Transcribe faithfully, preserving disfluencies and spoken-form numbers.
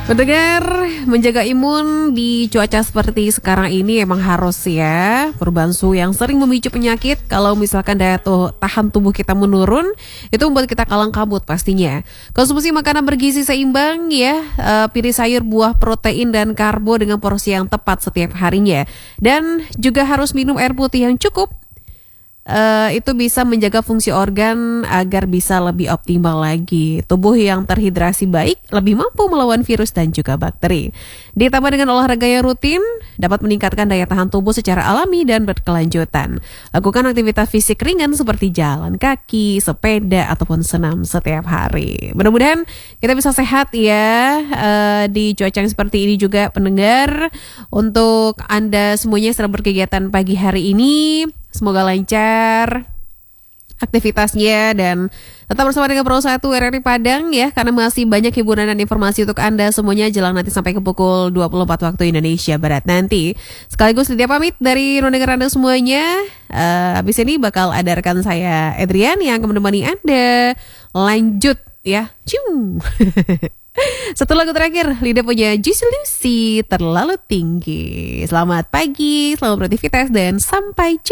Pendengar, menjaga imun di cuaca seperti sekarang ini emang harus ya. Perubahan suhu yang sering memicu penyakit. Kalau misalkan daya tuh, tahan tubuh kita menurun, itu membuat kita kalang kabut pastinya. Konsumsi makanan bergizi seimbang ya, uh, pilih sayur, buah, protein, dan karbo dengan porsi yang tepat setiap harinya. Dan juga harus minum air putih yang cukup. Uh, itu bisa menjaga fungsi organ agar bisa lebih optimal lagi. Tubuh yang terhidrasi baik lebih mampu melawan virus dan juga bakteri. Ditambah dengan olahraga yang rutin dapat meningkatkan daya tahan tubuh secara alami dan berkelanjutan. Lakukan aktivitas fisik ringan seperti jalan kaki, sepeda, ataupun senam setiap hari. Mudah-mudahan kita bisa sehat ya uh, di cuaca yang seperti ini juga, pendengar. Untuk Anda semuanya yang sedang berkegiatan pagi hari ini, semoga lancar aktivitasnya dan tetap bersama dengan Pro satu R R I Padang ya, karena masih banyak hiburan dan informasi untuk Anda semuanya jelang nanti sampai ke pukul dua puluh empat waktu Indonesia Barat nanti. Sekaligus dia pamit dari pendengar Anda semuanya. Uh, habis ini bakal ada rekan saya Adrian yang akan menemani Anda. Lanjut ya. Cium. Satu lagu terakhir, Lida punya Juicy Lucy, Terlalu Tinggi. Selamat pagi, selamat beraktivitas dan sampai jumpa.